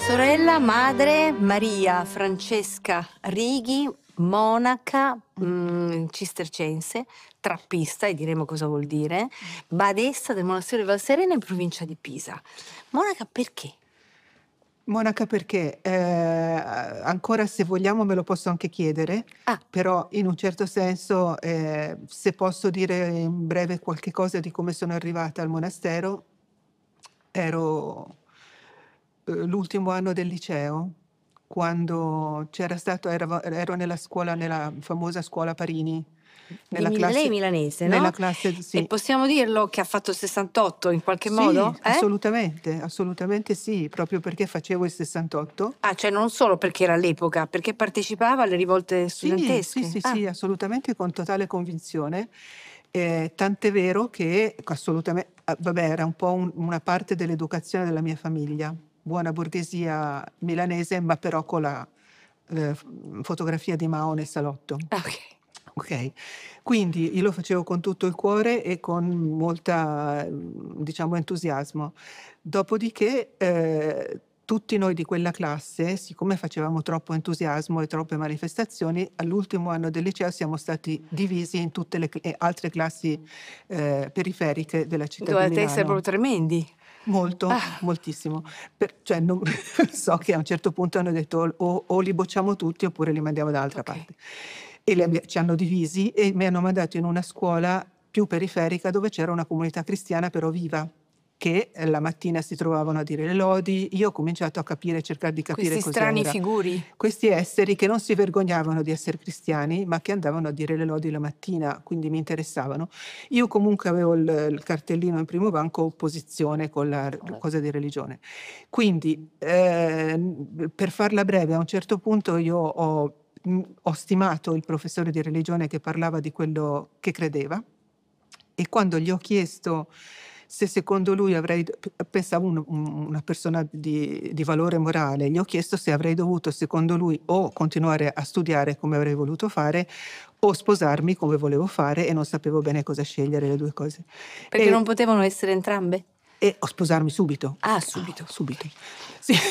Sorella, madre, Maria Francesca Righi, monaca, cistercense, trappista, e diremo cosa vuol dire, badessa del monastero di Valserena in provincia di Pisa. Monaca perché? Monaca perché, ancora se vogliamo me lo posso anche chiedere, Ah, però in un certo senso, se posso dire in breve qualche cosa di come sono arrivata al monastero, ero, l'ultimo anno del liceo, quando ero nella famosa scuola Parini, lei è milanese, nella no? classe E sì. possiamo dirlo che ha fatto il 68 in qualche Sì, modo? assolutamente, assolutamente sì, proprio perché facevo il 68. Ah, cioè non solo perché era all'epoca, perché partecipava alle rivolte Sì, sì, studentesche. sì, Ah, sì, assolutamente con totale convinzione. Tant'è vero che vabbè, era un po' una parte dell'educazione della mia famiglia, buona borghesia milanese, ma però con la fotografia di Mao nel salotto. ok. Okay. Quindi io lo facevo con tutto il cuore e con molta, diciamo entusiasmo. Dopodiché, tutti noi di quella classe, siccome facevamo troppo entusiasmo e troppe manifestazioni, all'ultimo anno del liceo siamo stati divisi in tutte le altre classi, periferiche della città di Dovete essere Milano. proprio tremendi. Molto, Ah, moltissimo. Cioè non so che a un certo punto hanno detto: "O li bocciamo tutti oppure li mandiamo da un'altra ok. parte." E ci hanno divisi e mi hanno mandato in una scuola più periferica dove c'era una comunità cristiana però viva, che, la mattina si trovavano a dire le lodi. Io ho cominciato a cercare di capire Questi strani cos'era. figuri. Questi esseri che non si vergognavano di esser cristiani, ma che andavano a dire le lodi la mattina, quindi mi interessavano. Io comunque avevo il cartellino in primo banco opposizione con la cosa di religione. Quindi, per farla breve, a un certo punto io ho stimato il professore di religione che parlava di quello che credeva e quando gli ho chiesto se secondo lui avrei pensavo una persona di valore morale, gli ho chiesto se avrei dovuto secondo lui o continuare a studiare come avrei voluto fare o sposarmi come volevo fare e non sapevo bene cosa scegliere le 2 cose. Perché non E potevano essere entrambe? o sposarmi subito. Ah, subito. Subito. Sì.